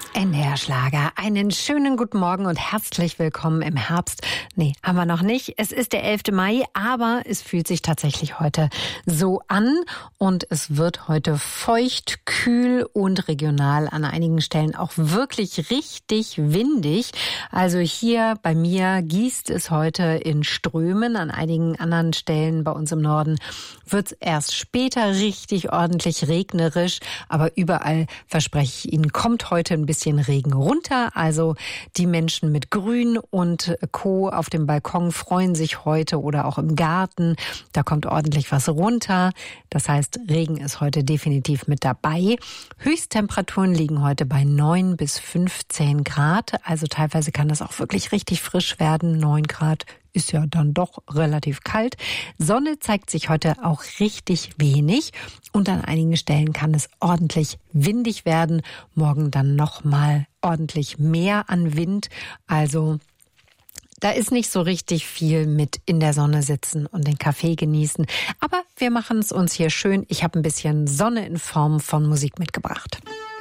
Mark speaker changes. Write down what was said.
Speaker 1: NDR Schlager. Einen schönen guten Morgen und herzlich willkommen im Herbst. Nee, haben wir noch nicht. Es ist der 11. Mai, aber es fühlt sich tatsächlich heute so an und es wird heute feucht, kühl und regional an einigen Stellen auch wirklich richtig windig. Also hier bei mir gießt es heute in Strömen. An einigen anderen Stellen bei uns im Norden wird es erst später richtig ordentlich regnerisch, aber überall verspreche ich Ihnen, kommt heute ein bisschen Regen runter. Also die Menschen mit Grün und Co. auf dem Balkon freuen sich heute oder auch im Garten. Da kommt ordentlich was runter. Das heißt, Regen ist heute definitiv mit dabei. Höchsttemperaturen liegen heute bei 9 bis 15 Grad. Also teilweise kann das auch wirklich richtig frisch werden. 9 Grad ist ja dann doch relativ kalt. Sonne zeigt sich heute auch richtig wenig und an einigen Stellen kann es ordentlich windig werden. Morgen dann noch mal ordentlich mehr an Wind. Also da ist nicht so richtig viel mit in der Sonne sitzen und den Kaffee genießen. Aber wir machen es uns hier schön. Ich habe ein bisschen Sonne in Form von Musik mitgebracht.